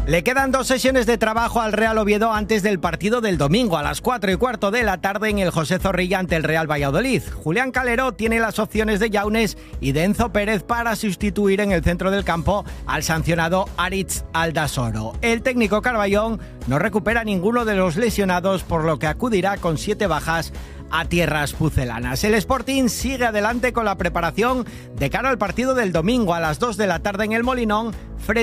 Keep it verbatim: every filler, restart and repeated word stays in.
Le quedan dos sesiones de trabajo al Real Oviedo antes del partido del domingo a las cuatro y cuarto de la tarde en el José Zorrilla ante el Real Valladolid. Julián Calero tiene las opciones de Yaunes y de Enzo Pérez para sustituir en el centro del campo al sancionado Aritz Aldasoro. El técnico Carballón no recupera ninguno de los lesionados, por lo que acudirá con siete bajas a tierras pucelanas. El Sporting sigue adelante con la preparación de cara al partido del domingo a las dos de la tarde en el Molinón frente